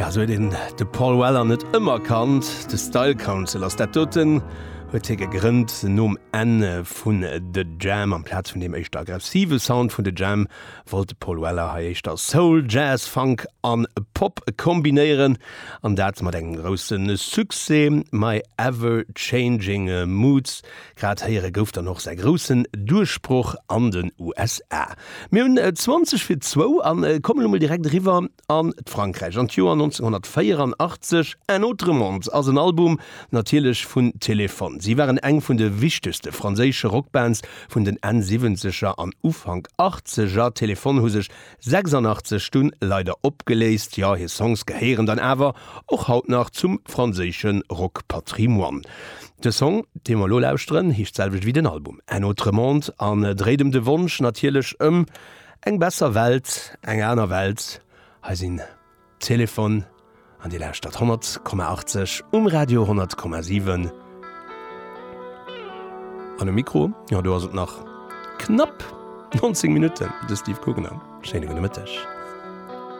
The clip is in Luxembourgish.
Ja, so den de Paul Weller net immer kannt, de Style Council ass der Toten huet gegrünnt nom Ende vun de Jam am Platz vun dem echt aggressive Sound vun de Jam wollte Paul Weller ha echt als Soul, Jazz, Funk an Pop kombinieren an dat mat eng grossen Suse my ever-changing Moods grad here gouft er noch se grossen Durchspruch an den USA. Mi hun 20:2 an kommen direkt River an Frankreich an Joar 1984 en Autremont as een Album natilech vun Telefon. Sie waren eng vun de wichtigste franzésche Rockbands vun den N70er an Ufang 80er telefonhusech 86 Stunden leider opgeleist, ja hier Songs geheieren dann awer och haut nach zum franzéschen Rockpatrimoine. De Song, den wir lo lauschtren, hicht selbst wie den Album. Ein Autremont an drehdem de Wunsch natilech eng besser Welt, eng einer Welt, heisin Telefon an die Lehrstadt 100,80 Radio 100,7. An dem Mikro, ja, du hast nach knapp 90 Minuten, das Steve Kugner. Schöne gute Mittag.